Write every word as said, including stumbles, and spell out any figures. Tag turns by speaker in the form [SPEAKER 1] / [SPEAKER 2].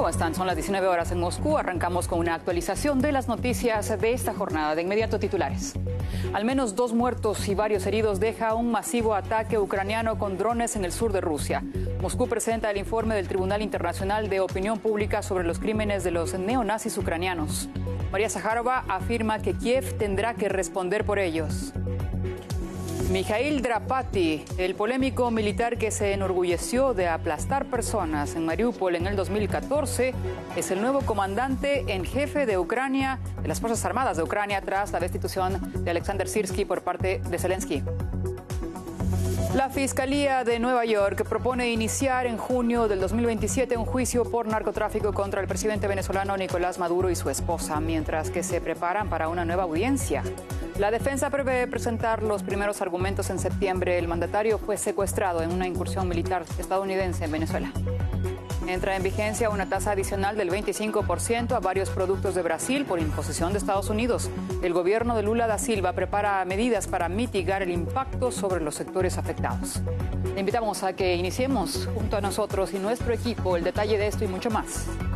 [SPEAKER 1] ¿Cómo están? Son las diecinueve horas en Moscú. Arrancamos con una actualización de las noticias de esta jornada. De inmediato, titulares. Al menos dos muertos y varios heridos deja un masivo ataque ucraniano con drones en el sur de Rusia. Moscú presenta el informe del Tribunal Internacional de Opinión Pública sobre los crímenes de los neonazis ucranianos. María Zaharova afirma que Kiev tendrá que responder por ellos. Mikhail Drapati, el polémico militar que se enorgulleció de aplastar personas en Mariupol en el dos mil catorce, es el nuevo comandante en jefe de Ucrania, de las Fuerzas Armadas de Ucrania, tras la destitución de Alexander Sirsky por parte de Zelensky. La Fiscalía de Nueva York propone iniciar en junio del dos mil veintisiete un juicio por narcotráfico contra el presidente venezolano Nicolás Maduro y su esposa, mientras que se preparan para una nueva audiencia. La defensa prevé presentar los primeros argumentos en septiembre. El mandatario fue secuestrado en una incursión militar estadounidense en Venezuela. Entra en vigencia una tasa adicional del veinticinco por ciento a varios productos de Brasil por imposición de Estados Unidos. El gobierno de Lula da Silva prepara medidas para mitigar el impacto sobre los sectores afectados. Le invitamos a que iniciemos junto a nosotros y nuestro equipo el detalle de esto y mucho más.